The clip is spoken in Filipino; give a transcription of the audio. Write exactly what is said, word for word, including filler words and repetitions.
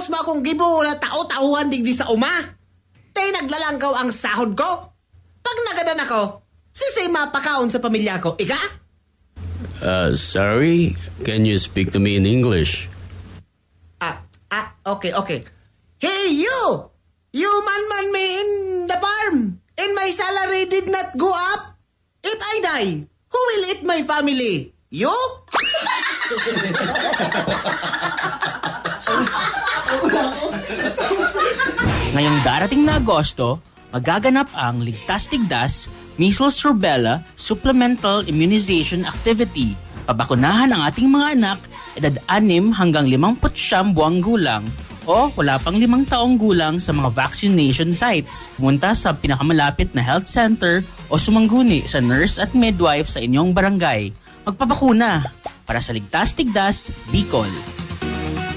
mo akong gibo na tao-tauhan digdi sa uma. Tay naglalangkaw ang sahod ko. Pag nagadan ako, sisay mapakaon sa pamilya ko. Ika? Uh, sorry? Can you speak to me in English? Ah, ah, okay, okay. Hey, you! You man-man me in the farm, and my salary did not go up. If I die, who will eat my family? You? Ngayong darating na Agosto, magaganap ang Ligtas Tigdas Measles Rubella Supplemental Immunization Activity. Pabakunahan ang ating mga anak edad anim hanggang limampu't siyam buwang gulang o wala pang limang taong gulang sa mga vaccination sites. Pumunta sa pinakamalapit na health center o sumangguni sa nurse at midwife sa inyong barangay. Magpabakuna para sa Ligtas Tigdas, Bicol.